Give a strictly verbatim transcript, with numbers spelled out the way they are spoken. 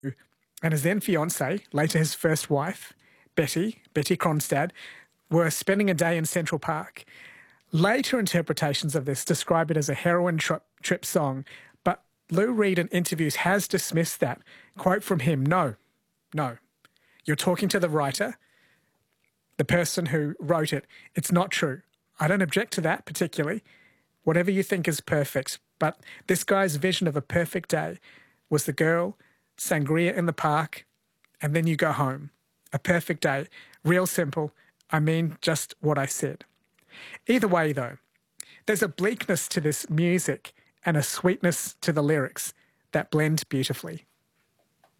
and his then fiancée, later his first wife, Betty, Betty Kronstad, were spending a day in Central Park. Later interpretations of this describe it as a heroin trip, trip song, but Lou Reed in interviews has dismissed that. Quote from him, no, no. You're talking to the writer, the person who wrote it. It's not true. I don't object to that particularly. Whatever you think is perfect. But this guy's vision of a perfect day was the girl, sangria in the park, and then you go home. A perfect day. Real simple. I mean just what I said. Either way, though, there's a bleakness to this music and a sweetness to the lyrics that blend beautifully.